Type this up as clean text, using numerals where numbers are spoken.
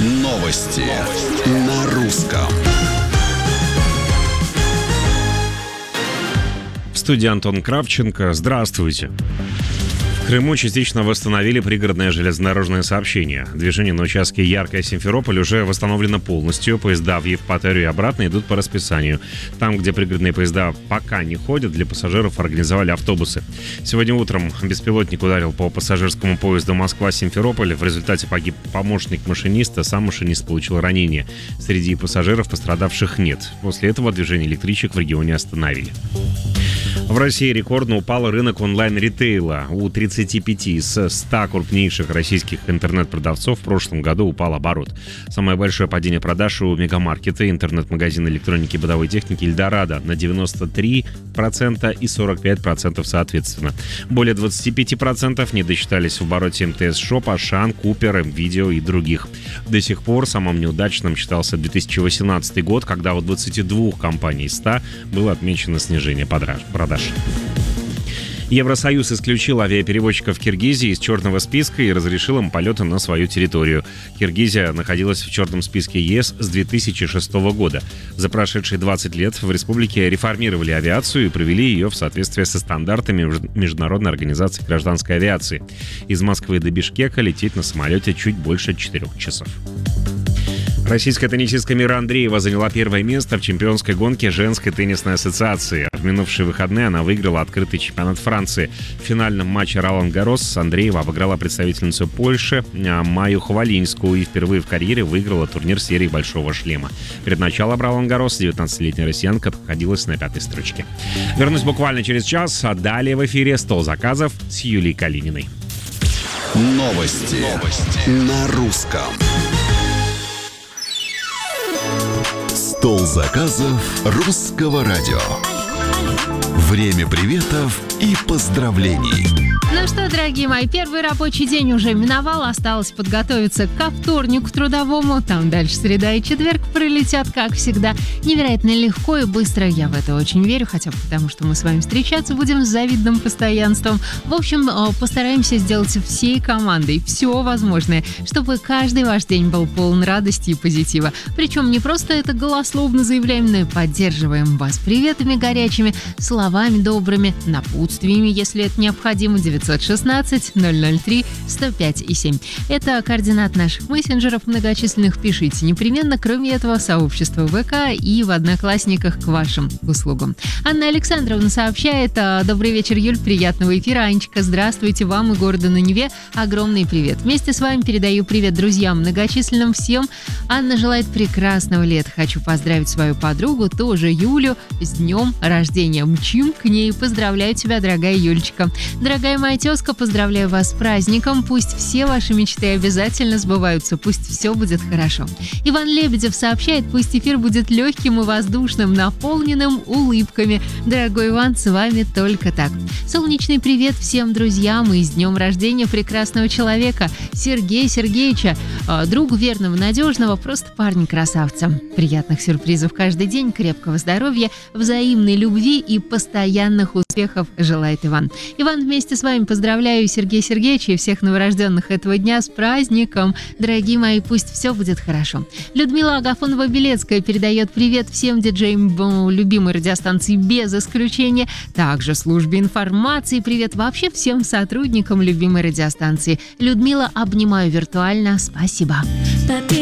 Новости на русском. В студии Антон Кравченко. Здравствуйте. В Крыму частично восстановили пригородное железнодорожное сообщение. Движение на участке Яркое-Симферополь уже восстановлено полностью. Поезда в Евпаторию и обратно идут по расписанию. Там, где пригородные поезда пока не ходят, для пассажиров организовали автобусы. Сегодня утром беспилотник ударил по пассажирскому поезду Москва-Симферополь. В результате погиб помощник машиниста, сам машинист получил ранение. Среди пассажиров пострадавших нет. После этого движение электричек в регионе остановили. В России рекордно упал рынок онлайн-ритейла. У 35 из 100 крупнейших российских интернет-продавцов в прошлом году упал оборот. Самое большое падение продаж у мегамаркета, интернет-магазина электроники и бытовой техники «Эльдорадо» на 93% и 45% соответственно. Более 25% не досчитались в обороте МТС-шоп, Ашан, Купер, МВидео и других. До сих пор самым неудачным считался 2018 год, когда у 22 компаний из 100 было отмечено снижение продаж. Евросоюз исключил авиаперевозчиков Киргизии из черного списка и разрешил им полеты на свою территорию. Киргизия находилась в черном списке ЕС с 2006 года. За прошедшие 20 лет в республике реформировали авиацию и привели ее в соответствие со стандартами Международной организации гражданской авиации. Из Москвы до Бишкека лететь на самолете чуть больше 4 часов. Российская теннисистка Мира Андреева заняла первое место в чемпионской гонке женской теннисной ассоциации. В минувшие выходные она выиграла открытый чемпионат Франции. В финальном матче Ролан-Гаррос Андреева обыграла представительницу Польши Майю Хвалинскую и впервые в карьере выиграла турнир серии «Большого шлема». Перед началом Ролан-Гаррос 19-летняя россиянка находилась на 5-й строчке. Вернусь буквально через час, а далее в эфире «Стол заказов» с Юлией Калининой. Новости на русском. Стол заказов русского радио. Время приветов и поздравлений. Ну что, дорогие мои, первый рабочий день уже миновал. Осталось подготовиться ко вторнику трудовому. Там дальше среда и четверг пролетят, как всегда. Невероятно легко и быстро. Я в это очень верю, хотя бы потому, что мы с вами встречаться будем с завидным постоянством. В общем, постараемся сделать всей командой все возможное, чтобы каждый ваш день был полон радости и позитива. Причем не просто это голословно заявляем, но и поддерживаем вас приветами горячими, словами добрыми, напутствиями, если это необходимо. 916-003-105-7. Это координат наших мессенджеров многочисленных. Пишите непременно. Кроме этого, сообщество ВК и в Одноклассниках к вашим услугам. Анна Александровна сообщает: добрый вечер, Юль, приятного эфира. Анечка, здравствуйте, вам и городу на Неве огромный привет. Вместе с вами передаю привет друзьям многочисленным всем. Анна желает прекрасного лета. Хочу поздравить свою подругу, тоже Юлю, с днем рождения. Мчим к ней. Поздравляю тебя, дорогая Юлечка. Дорогая моя тезка, поздравляю вас с праздником. Пусть все ваши мечты обязательно сбываются. Пусть все будет хорошо. Иван Лебедев сообщает: пусть эфир будет легким и воздушным, наполненным улыбками. Дорогой Иван, с вами только так. Солнечный привет всем друзьям и с днем рождения прекрасного человека Сергея Сергеевича, другу верного, надежного, просто парня-красавца. Приятных сюрпризов каждый день, крепкого здоровья, взаимной любви и постоянных успехов желает Иван. Иван, вместе с вами поздравляю Сергея Сергеевича и всех новорожденных этого дня с праздником. Дорогие мои, пусть все будет хорошо. Людмила Агафонова-Белецкая передает привет всем диджеям любимой радиостанции без исключения. Также службе информации привет вообще всем сотрудникам любимой радиостанции. Людмила, обнимаю виртуально. Спасибо.